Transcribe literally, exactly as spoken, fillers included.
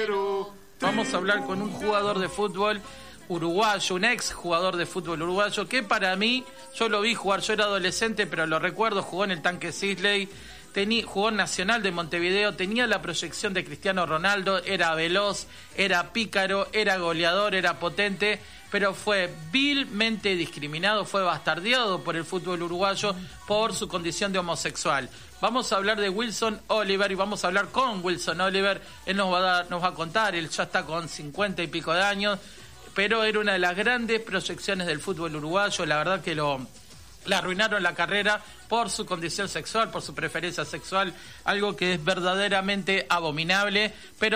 Vamos a hablar con un jugador de fútbol uruguayo, un ex jugador de fútbol uruguayo, que para mí, yo lo vi jugar, yo era adolescente, pero lo recuerdo, jugó en el Tanque Sisley, tenía, jugó en Nacional de Montevideo, tenía la proyección de Cristiano Ronaldo, era veloz, era pícaro, era goleador, era potente, pero fue vilmente discriminado, fue bastardeado por el fútbol uruguayo por su condición de homosexual. Vamos a hablar de Wilson Oliver y vamos a hablar con Wilson Oliver. Él nos va a dar, nos va a contar, él ya está con cincuenta y pico de años, pero era una de las grandes proyecciones del fútbol uruguayo. La verdad que lo le arruinaron la carrera por su condición sexual, por su preferencia sexual, algo que es verdaderamente abominable, pero